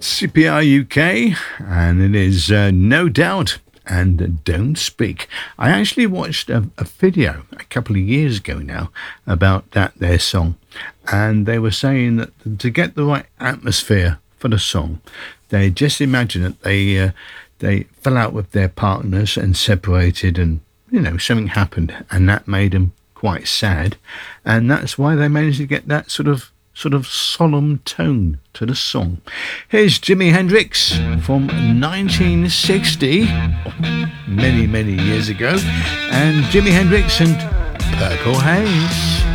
CPR UK, and it is No Doubt and Don't Speak. I actually watched a video a couple of years ago now about their song, and they were saying that to get the right atmosphere for the song, they just imagine that they fell out with their partners and separated, and something happened, and that made them quite sad, and that's why they managed to get that sort of solemn tone to the song. Here's Jimi Hendrix from 1960, many years ago, and Jimi Hendrix and Purple Haze.